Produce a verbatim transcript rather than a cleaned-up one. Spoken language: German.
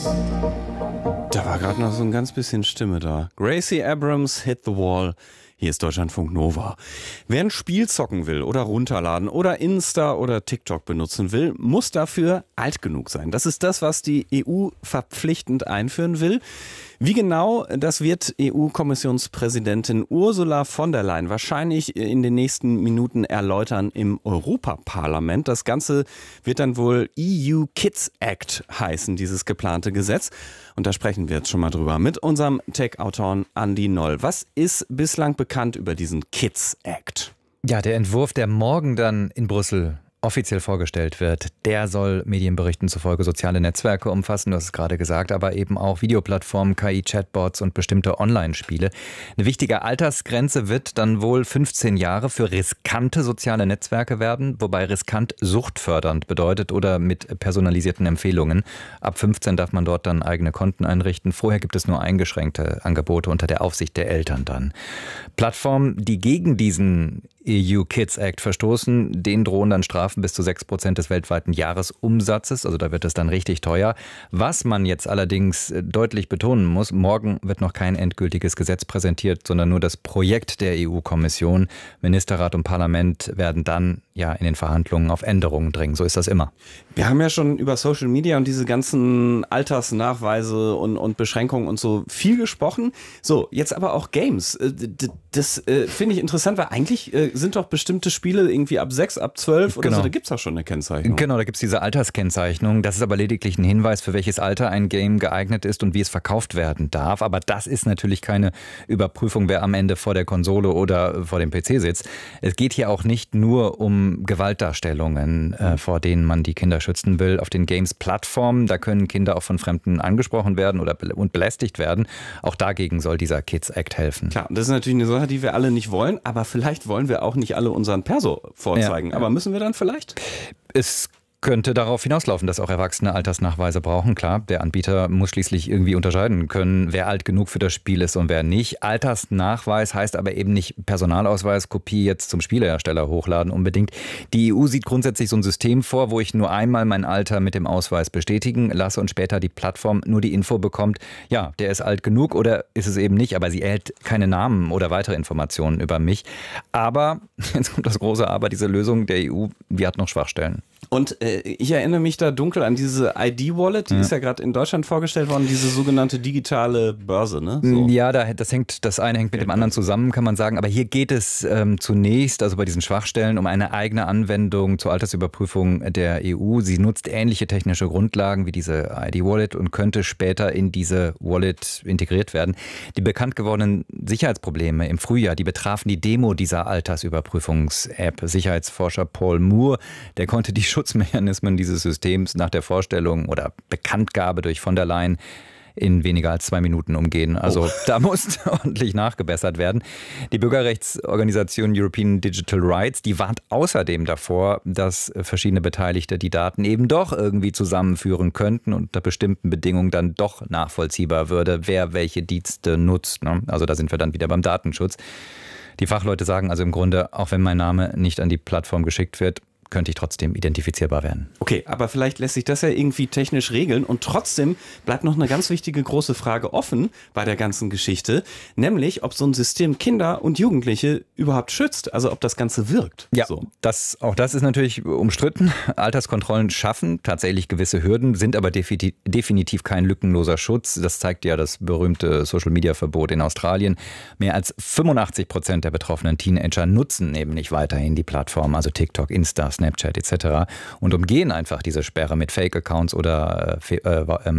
Da war gerade noch so ein ganz bisschen Stimme da. Gracie Abrams, Hit the Wall. Hier ist Deutschlandfunk Nova. Wer ein Spiel zocken will oder runterladen oder Insta oder TikTok benutzen will, muss dafür alt genug sein. Das ist das, was die E U verpflichtend einführen will. Wie genau, das wird E U-Kommissionspräsidentin Ursula von der Leyen wahrscheinlich in den nächsten Minuten erläutern im Europaparlament. Das Ganze wird dann wohl E U Kids Act heißen, dieses geplante Gesetz. Und da sprechen wir jetzt schon mal drüber mit unserem Tech-Autoren Andi Noll. Was ist bislang bekannt über diesen Kids Act? Ja, der Entwurf, der morgen dann in Brüssel offiziell vorgestellt wird, der soll Medienberichten zufolge soziale Netzwerke umfassen, du hast es gerade gesagt, aber eben auch Videoplattformen, K I-Chatbots und bestimmte Online-Spiele. Eine wichtige Altersgrenze wird dann wohl fünfzehn Jahre für riskante soziale Netzwerke werden, wobei riskant suchtfördernd bedeutet oder mit personalisierten Empfehlungen. Ab fünfzehn darf man dort dann eigene Konten einrichten. Vorher gibt es nur eingeschränkte Angebote unter der Aufsicht der Eltern dann. Plattformen, die gegen diesen E U Kids Act verstoßen, denen drohen dann Strafen bis zu sechs Prozent des weltweiten Jahresumsatzes. Also da wird es dann richtig teuer. Was man jetzt allerdings deutlich betonen muss, morgen wird noch kein endgültiges Gesetz präsentiert, sondern nur das Projekt der E U-Kommission. Ministerrat und Parlament werden dann ja in den Verhandlungen auf Änderungen dringen. So ist das immer. Wir haben ja schon über Social Media und diese ganzen Altersnachweise und, und Beschränkungen und so viel gesprochen. So, jetzt aber auch Games. Das äh, finde ich interessant, weil eigentlich äh, sind doch bestimmte Spiele irgendwie ab sechs, ab zwölf oder genau. so, da gibt es auch schon eine Kennzeichnung. Genau, da gibt es diese Alterskennzeichnung. Das ist aber lediglich ein Hinweis, für welches Alter ein Game geeignet ist und wie es verkauft werden darf. Aber das ist natürlich keine Überprüfung, wer am Ende vor der Konsole oder vor dem P C sitzt. Es geht hier auch nicht nur um Gewaltdarstellungen, äh, vor denen man die Kinder schützen will. Auf den Games-Plattformen, da können Kinder auch von Fremden angesprochen werden oder be- und belästigt werden. Auch dagegen soll dieser Kids Act helfen. Klar, das ist natürlich eine Sache, die wir alle nicht wollen, aber vielleicht wollen wir auch nicht alle unseren Perso vorzeigen. Ja, aber müssen wir dann vielleicht? Es könnte darauf hinauslaufen, dass auch Erwachsene Altersnachweise brauchen. Klar, der Anbieter muss schließlich irgendwie unterscheiden können, wer alt genug für das Spiel ist und wer nicht. Altersnachweis heißt aber eben nicht Personalausweis, Kopie jetzt zum Spielehersteller hochladen unbedingt. Die E U sieht grundsätzlich so ein System vor, wo ich nur einmal mein Alter mit dem Ausweis bestätigen lasse und später die Plattform nur die Info bekommt, ja, der ist alt genug oder ist es eben nicht, aber sie erhält keine Namen oder weitere Informationen über mich. Aber, jetzt kommt das große Aber, diese Lösung der E U, die hat noch Schwachstellen. Und äh, ich erinnere mich da dunkel an diese I D-Wallet, die ja. ist ja gerade in Deutschland vorgestellt worden, diese sogenannte digitale Börse, ne? So. Ja, da, das hängt, das eine hängt mit dem anderen zusammen, kann man sagen. Aber hier geht es ähm, zunächst, also bei diesen Schwachstellen, um eine eigene Anwendung zur Altersüberprüfung der E U. Sie nutzt ähnliche technische Grundlagen wie diese I D-Wallet und könnte später in diese Wallet integriert werden. Die bekannt gewordenen Sicherheitsprobleme im Frühjahr, die betrafen die Demo dieser Altersüberprüfungs-App. Sicherheitsforscher Paul Moore, der konnte die Schutzmechanismen dieses Systems nach der Vorstellung oder Bekanntgabe durch von der Leyen in weniger als zwei Minuten umgehen. Also oh. da muss ordentlich nachgebessert werden. Die Bürgerrechtsorganisation European Digital Rights, die warnt außerdem davor, dass verschiedene Beteiligte die Daten eben doch irgendwie zusammenführen könnten und unter bestimmten Bedingungen dann doch nachvollziehbar würde, wer welche Dienste nutzt. Ne? Also da sind wir dann wieder beim Datenschutz. Die Fachleute sagen also im Grunde, auch wenn mein Name nicht an die Plattform geschickt wird, könnte ich trotzdem identifizierbar werden. Okay, aber vielleicht lässt sich das ja irgendwie technisch regeln und trotzdem bleibt noch eine ganz wichtige große Frage offen bei der ganzen Geschichte, nämlich ob so ein System Kinder und Jugendliche überhaupt schützt, also ob das Ganze wirkt. Ja, so. das, auch das ist natürlich umstritten. Alterskontrollen schaffen tatsächlich gewisse Hürden, sind aber definitiv, definitiv kein lückenloser Schutz. Das zeigt ja das berühmte Social-Media-Verbot in Australien. Mehr als fünfundachtzig Prozent der betroffenen Teenager nutzen eben nicht weiterhin die Plattform, also TikTok, Insta, Snapchat et cetera und umgehen einfach diese Sperre mit Fake-Accounts oder äh, äh,